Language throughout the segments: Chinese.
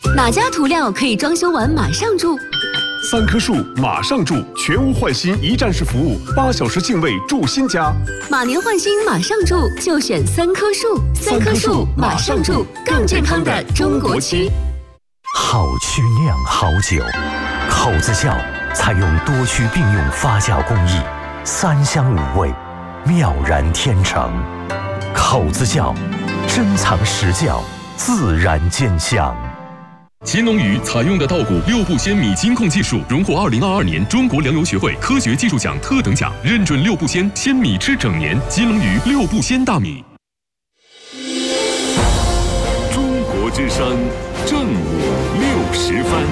哪家涂料可以装修完马上住 ？3棵树马上住，全屋换新一站式服务，8小时净位住新家。 马年换新马上住，就选3棵树。3棵树马上住，更健康的中国区。 好曲酿好酒，口子窖采用多区并用发酵工艺，3香5味，妙然天成。口子窖珍藏实窖，自然兼香。 乾隆鱼采用的稻谷6步鲜米金控技术，荣获2022年中国粮油学会科学技术奖特等奖，认准6步鲜米吃整年。乾隆鱼6步鲜大米。 中国之声正午60分。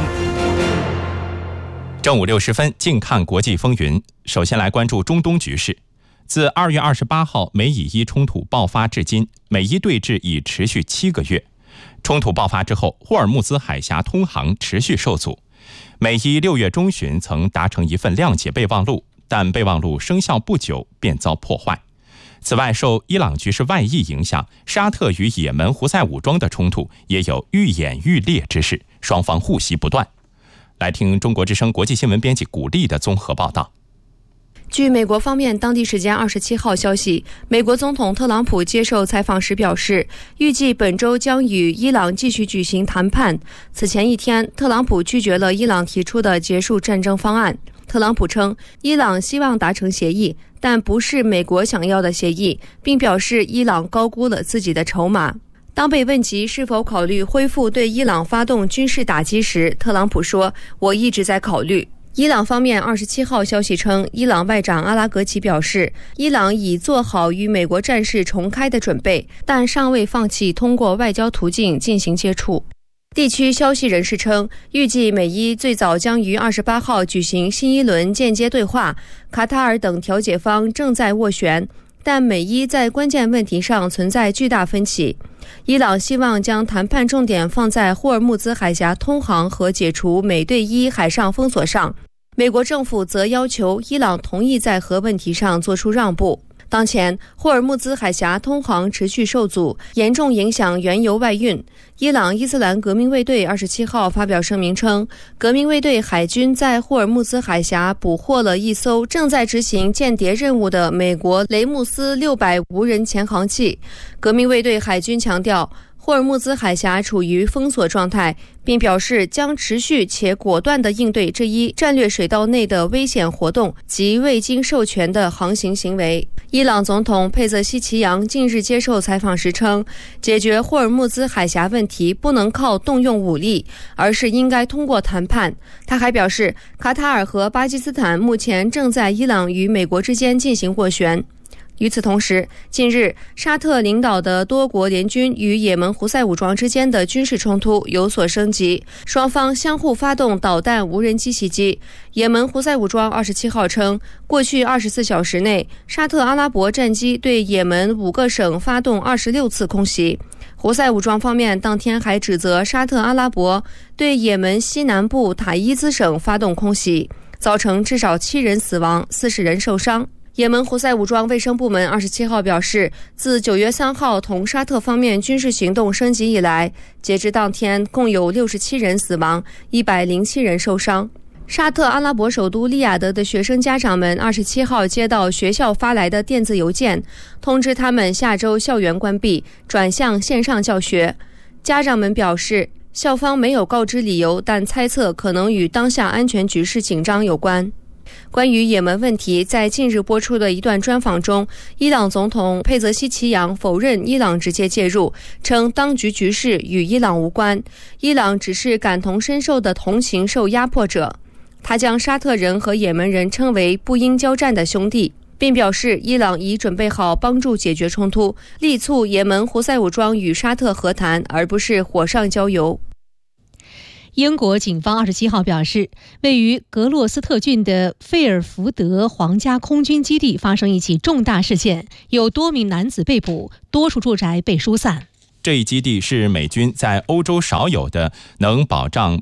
正午60分，近看国际风云。首先来关注中东局势。自2月28号美以伊冲突爆发至今，美伊对峙已持续7个月。冲突爆发之后，霍尔木兹海峡通航持续受阻。美伊6月中旬曾达成一份谅解备忘录，但备忘录生效不久便遭破坏。此外，受伊朗局势外溢影响，沙特与也门胡塞武装的冲突也有愈演愈烈之势，双方互袭不断。来听中国之声国际新闻编辑古丽的综合报道。 据美国方面当地时间27号消息，美国总统特朗普接受采访时表示，预计本周将与伊朗继续举行谈判。此前一天，特朗普拒绝了伊朗提出的结束战争方案。特朗普称，伊朗希望达成协议，但不是美国想要的协议，并表示伊朗高估了自己的筹码。当被问及是否考虑恢复对伊朗发动军事打击时，特朗普说：“我一直在考虑。”伊朗方面27号消息称，伊朗外长阿拉格齐表示，伊朗已做好与美国战事重开的准备，但尚未放弃通过外交途径进行接触。地区消息人士称，预计美伊最早将于28号举行新一轮间接对话，卡塔尔等调解方正在斡旋，但美伊在关键问题上存在巨大分歧。伊朗希望将谈判重点放在霍尔木兹海峡通航和解除美对伊海上封锁上，美国政府则要求伊朗同意在核问题上做出让步。当前，霍尔木兹海峡通航持续受阻，严重影响原油外运。伊朗伊斯兰革命卫队27号发表声明称，革命卫队海军在霍尔木兹海峡捕获了一艘正在执行间谍任务的美国雷姆斯600无人潜航器。革命卫队海军强调，霍尔木兹海峡处于封锁状态，并表示将持续且果断地应对这一战略水道内的危险活动及未经授权的航行行为。伊朗总统佩泽西奇扬近日接受采访时称，解决霍尔木兹海峡问题不能靠动用武力，而是应该通过谈判。他还表示，卡塔尔和巴基斯坦目前正在伊朗与美国之间进行斡旋。与此同时，近日沙特领导的多国联军与也门胡塞武装之间的军事冲突有所升级，双方相互发动导弹无人机袭击。也门胡塞武装27号称，过去24小时内，沙特阿拉伯战机对也门5个省发动26次空袭。胡塞武装方面当天还指责沙特阿拉伯对也门西南部塔伊兹省发动空袭，造成至少7人死亡，40人受伤。也门胡塞武装卫生部门27号表示，自9月3号同沙特方面军事行动升级以来，截至当天共有67人死亡，107人受伤。沙特阿拉伯首都利雅得的学生家长们27号接到学校发来的电子邮件，通知他们下周校园关闭，转向线上教学。家长们表示，校方没有告知理由，但猜测可能与当下安全局势紧张有关。关于也门问题，在近日播出的一段专访中，伊朗总统佩泽西奇扬否认伊朗直接介入，称当局局势与伊朗无关，伊朗只是感同身受的同情受压迫者。他将沙特人和也门人称为不应交战的兄弟，并表示伊朗已准备好帮助解决冲突，力促也门胡塞武装与沙特和谈，而不是火上浇油。 英国警方27号表示，位于格洛斯特郡的费尔福德皇家空军基地发生一起重大事件，有多名男子被捕，多处住宅被疏散。 这一基地是美军在欧洲少有的能保障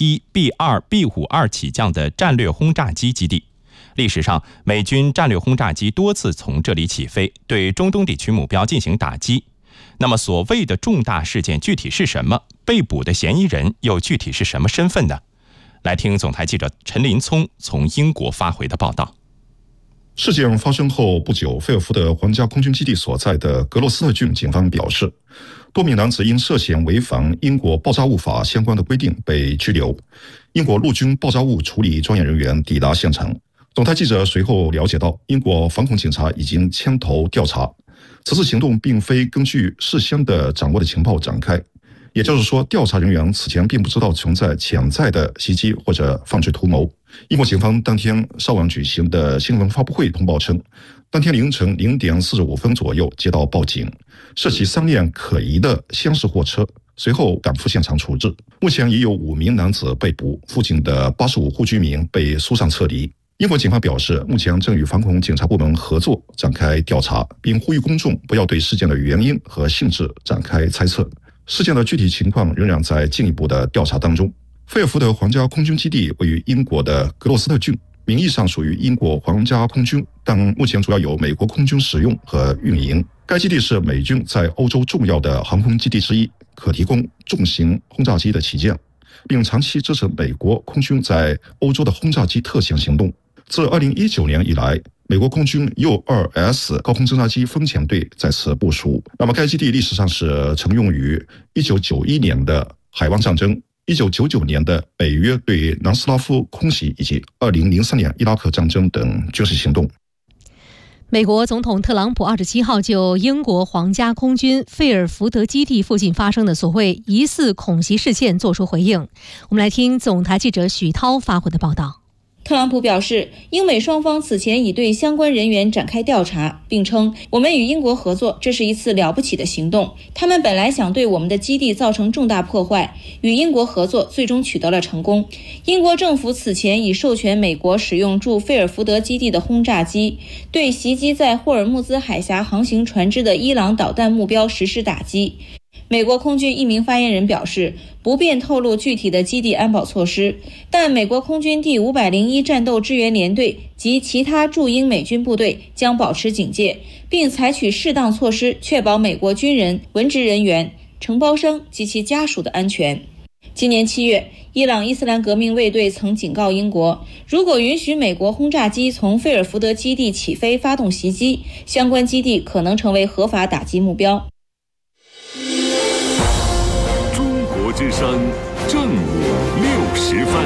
B1、B2、B52 起降的战略轰炸机基地。历史上，美军战略轰炸机多次从这里起飞，对中东地区目标进行打击。 那么所谓的重大事件具体是什么？被捕的嫌疑人又具体是什么身份呢？来听总台记者陈林聪从英国发回的报道。 事件发生后不久，菲尔福德皇家空军基地所在的格洛斯特郡警方表示，多名男子因涉嫌违反英国爆炸物法相关的规定被拘留。英国陆军爆炸物处理专业人员抵达现场。总台记者随后了解到，英国反恐警察已经牵头调查。此次行动并非根据事先的掌握的情报展开，也就是说，调查人员此前并不知道存在潜在的袭击或者犯罪图谋。英国警方当天稍晚举行的新闻发布会通报称，当天凌晨0点45分左右接到报警，涉及3辆可疑的厢式货车，随后赶赴现场处置。目前已有5名男子被捕，附近的85户居民被疏散撤离。英国警方表示，目前正与反恐警察部门合作展开调查，并呼吁公众不要对事件的原因和性质展开猜测。事件的具体情况仍然在进一步的调查当中。菲尔福德皇家空军基地位于英国的格洛斯特郡，名义上属于英国皇家空军，但目前主要由美国空军使用和运营。该基地是美军在欧洲重要的航空基地之一，可提供重型轰炸机的起建，并长期支持美国空军在欧洲的轰炸机特遣行动。自2019年以来，美国空军 U-2S 高空侦察机风潜队在此部署。那么该基地历史上是曾用于1991年的海湾战争、1999年的北约对南斯拉夫空袭以及2003年伊拉克战争等军事行动。 美国总统特朗普27号就英国皇家空军费尔福德基地附近发生的所谓疑似恐袭事件作出回应。我们来听总台记者许涛发回的报道。 特朗普表示，英美双方此前已对相关人员展开调查，并称我们与英国合作，这是一次了不起的行动。他们本来想对我们的基地造成重大破坏，与英国合作最终取得了成功。英国政府此前已授权美国使用驻费尔福德基地的轰炸机，对袭击在霍尔木兹海峡航行船只的伊朗导弹目标实施打击。美国空军一名发言人表示，不便透露具体的基地安保措施，但美国空军第501战斗支援联队及其他驻英美军部队将保持警戒，并采取适当措施，确保美国军人、文职人员、承包商及其家属的安全。今年7月，伊朗伊斯兰革命卫队曾警告英国，如果允许美国轰炸机从费尔福德基地起飞发动袭击，相关基地可能成为合法打击目标。 之声正午60分。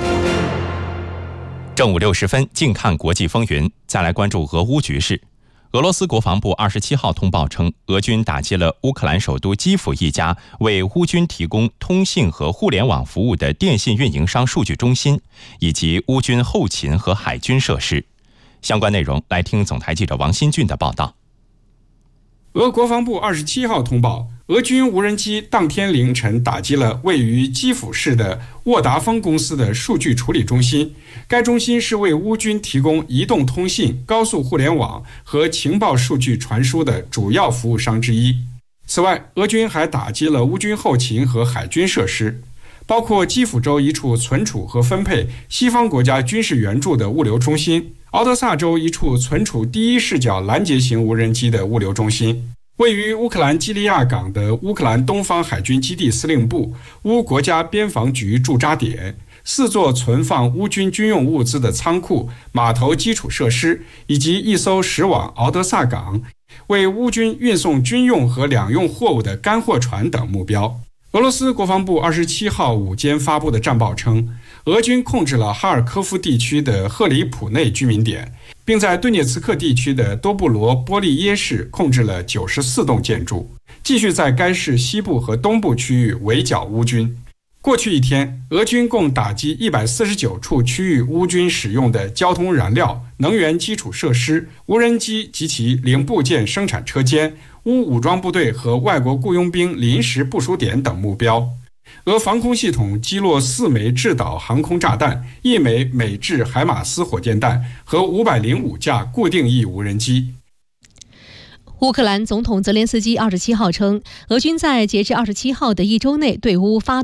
正午60分，近看国际风云。再来关注俄乌局势。俄罗斯国防部27号通报称，俄军打击了乌克兰首都基辅一家为乌军提供通信和互联网服务的电信运营商数据中心，以及乌军后勤和海军设施。相关内容来听总台记者王新俊的报道。 俄国防部27号通报，俄军无人机当天凌晨打击了位于基辅市的沃达丰公司的数据处理中心。该中心是为乌军提供移动通信、高速互联网和情报数据传输的主要服务商之一。此外，俄军还打击了乌军后勤和海军设施，包括基辅州一处存储和分配西方国家军事援助的物流中心，敖德萨州一处存储第一视角拦截型无人机的物流中心，位于乌克兰基利亚港的乌克兰东方海军基地司令部、乌国家边防局驻扎点、4座存放乌军军用物资的仓库、码头基础设施，以及一艘驶往敖德萨港、为乌军运送军用和两用货物的干货船等目标。俄罗斯国防部27号午间发布的战报称，俄军控制了哈尔科夫地区的赫里普内居民点，并在顿涅茨克地区的多布罗波利耶市控制了94栋建筑，继续在该市西部和东部区域围剿乌军。过去一天，俄军共打击149处区域乌军使用的交通燃料、能源基础设施、无人机及其零部件生产车间、乌武装部队和外国雇佣兵临时部署点等目标。俄防空系统击落4枚制导航空炸弹、1枚美制海马斯火箭弹和505架固定翼无人机。 乌克兰总统泽连斯基27号称，俄军在截至27号的一周内对乌发动